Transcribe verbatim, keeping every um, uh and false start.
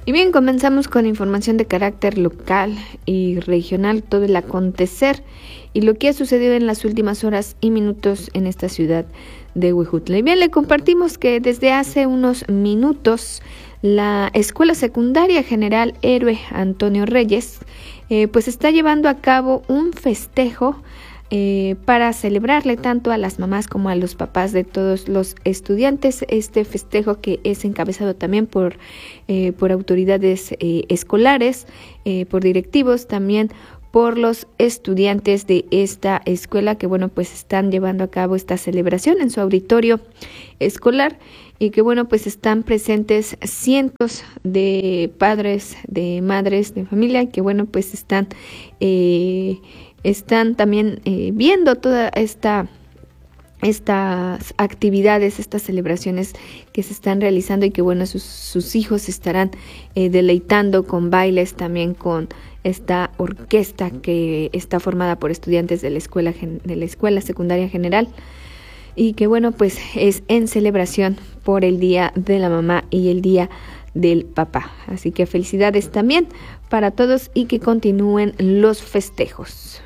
Y bien, comenzamos con información de carácter local y regional, todo el acontecer y lo que ha sucedido en las últimas horas y minutos en esta ciudad de Huejutla. Y bien, le compartimos que desde hace unos minutos la Escuela Secundaria General Héroe Antonio Reyes eh, pues está llevando a cabo un festejo Eh, para celebrarle tanto a las mamás como a los papás de todos los estudiantes. Este festejo que es encabezado también por, eh, por autoridades eh, escolares, eh, por directivos, también por los estudiantes de esta escuela que bueno pues están llevando a cabo esta celebración en su auditorio escolar y que bueno pues están presentes cientos de padres, de madres de familia que bueno pues están eh, están también eh, viendo toda esta estas actividades, estas celebraciones que se están realizando y que bueno sus, sus hijos estarán eh, deleitando con bailes, también con esta orquesta que está formada por estudiantes de la escuela de la escuela secundaria general y que bueno pues es en celebración por el Día de la Mamá y el Día del Papá. Así que felicidades también para todos y que continúen los festejos.